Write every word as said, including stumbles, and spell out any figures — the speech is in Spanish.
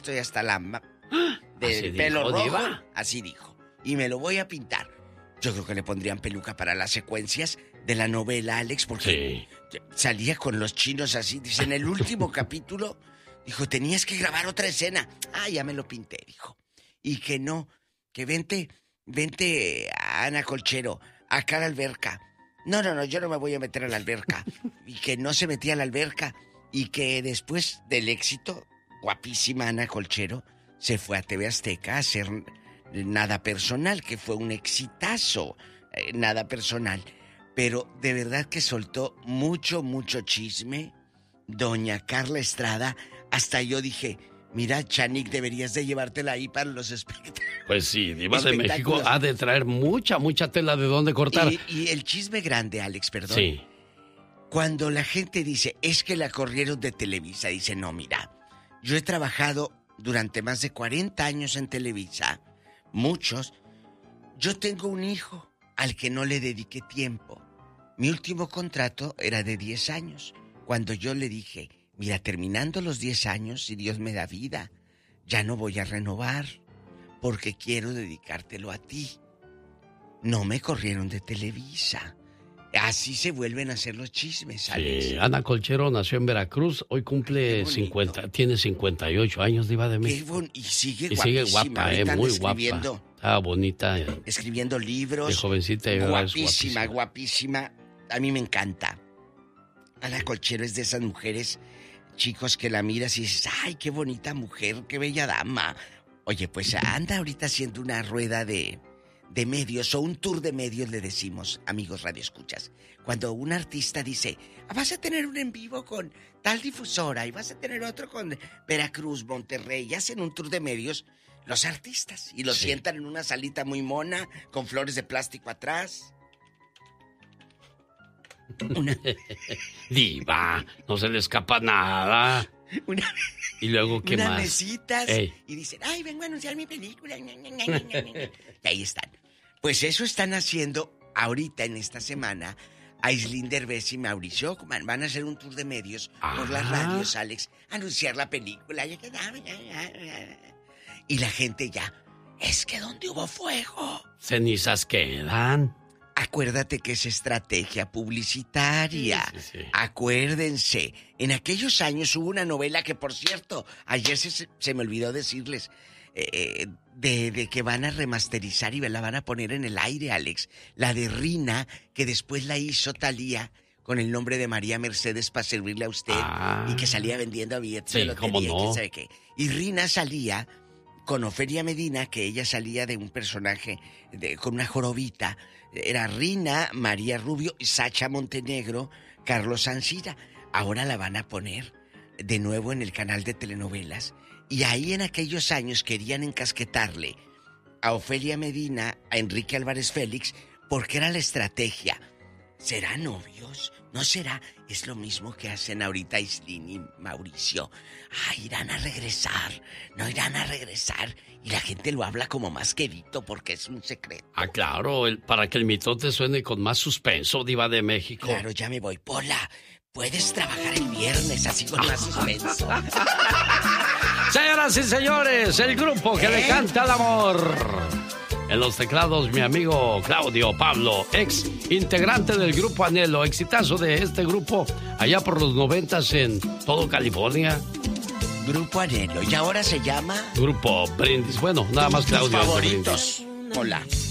estoy hasta la... Ma- del ¿Así pelo dijo, rojo. diva? Así dijo. Y me lo voy a pintar. Yo creo que le pondrían peluca para las secuencias de la novela, Alex, porque Sí. salía con los chinos así. Dice, en el último capítulo, dijo, tenías que grabar otra escena. Ah, ya me lo pinté, dijo. Y que no, que vente, vente, Ana Colchero, acá a la alberca. No, no, no, yo no me voy a meter a la alberca. Y que no se metía a la alberca. Y que después del éxito, guapísima Ana Colchero, se fue a T V Azteca a hacer Nada Personal, que fue un exitazo. Eh, Nada Personal. Pero de verdad que soltó mucho, mucho chisme. Doña Carla Estrada, hasta yo dije, mira, Chanik, deberías de llevártela ahí para los espectáculos. Pues sí, Diva de México ha de traer mucha, mucha tela de dónde cortar. Y, y el chisme grande, Alex, perdón. Sí. Cuando la gente dice, es que la corrieron de Televisa, dice, no, mira, yo he trabajado durante más de cuarenta años en Televisa, muchos. Yo tengo un hijo al que no le dediqué tiempo. Mi último contrato era de diez años. Cuando yo le dije, mira, terminando los diez años, si Dios me da vida, ya no voy a renovar, porque quiero dedicártelo a ti. No me corrieron de Televisa. Así se vuelven a hacer los chismes, Alex. Sí, Ana Colchero nació en Veracruz, hoy cumple cincuenta, tiene cincuenta y ocho años, Diva de México. Qué bon... Y sigue y guapísima. sigue guapa, eh, muy guapa. Está bonita. Eh. Escribiendo libros. De jovencita. Y guapísima, guapísima, guapísima. A mí me encanta. Ana Colchero es de esas mujeres, chicos, que la miras y dices, ay, qué bonita mujer, qué bella dama. Oye, pues anda ahorita haciendo una rueda de... de medios o un tour de medios, le decimos, amigos radioescuchas. Cuando un artista dice, vas a tener un en vivo con tal difusora y vas a tener otro con Veracruz, Monterrey, y hacen un tour de medios los artistas y los sí. sientan en una salita muy mona con flores de plástico atrás. Una... Diva, no se le escapa nada. Una... Y luego, ¿qué unas más? mesitas. Ey. Y dicen, ay, vengo a anunciar mi película. Y ahí están. Pues eso están haciendo ahorita en esta semana Aislinn Derbez y Mauricio Ockman. Van a hacer un tour de medios ah. por las radios, Alex, anunciar la película. Y la gente ya, es que donde hubo fuego, cenizas quedan. Acuérdate que es estrategia publicitaria. Sí, sí, sí. Acuérdense, en aquellos años hubo una novela que, por cierto, ayer se, se me olvidó decirles, eh, de, de que van a remasterizar y la van a poner en el aire, Alex. La de Rina, que después la hizo Thalía con el nombre de María Mercedes para servirle a usted ah. y que salía vendiendo billetes sí, de lotería, ¿cómo no? quién sabe qué. Y Rina salía con Ofelia Medina, que ella salía de un personaje de, con una jorobita. Era Rina, María Rubio, Sacha Montenegro, Carlos Ancira. Ahora la van a poner de nuevo en el canal de telenovelas. Y ahí en aquellos años querían encasquetarle a Ofelia Medina, a Enrique Álvarez Félix, porque era la estrategia. ¿Serán novios? ¿No será? Es lo mismo que hacen ahorita Aislinn y Mauricio. Ah, irán a regresar. No irán a regresar. Y la gente lo habla como más quedito porque es un secreto. Ah, claro, el, para que el mitote suene con más suspenso, Diva de México. Claro, ya me voy. Pola, puedes trabajar el viernes así con más suspenso. Señoras y señores, el grupo que ¿Eh? le canta al amor. En los teclados, mi amigo Claudio Pablo, ex integrante del grupo Anhelo, exitazo de este grupo allá por los noventas en todo California. Grupo Anhelo, y ahora se llama... Grupo Brindis. Bueno, nada más Claudio favoritos. Brindis. Hola.